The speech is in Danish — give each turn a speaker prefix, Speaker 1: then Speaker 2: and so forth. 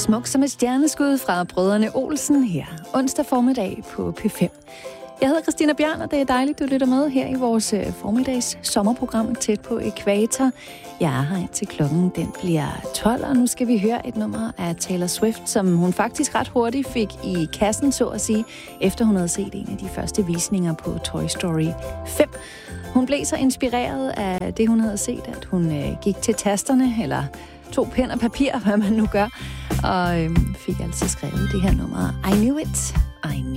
Speaker 1: Smuk som et stjerneskud fra brødrene Olsen her onsdag formiddag på P5. Jeg hedder Christina Bjørn, og det er dejligt, du lytter med her i vores formiddags sommerprogram tæt på ækvator. Jeg er her indtil klokken den bliver 12, og nu skal vi høre et nummer af Taylor Swift, som hun faktisk ret hurtigt fik i kassen, så at sige, efter hun havde set en af de første visninger på Toy Story 5. Hun blev så inspireret af det, hun havde set, at hun gik til tasterne, eller tog pen og papir, hvad man nu gør, og fik altså skrevet det her nummer I Knew It, I Knew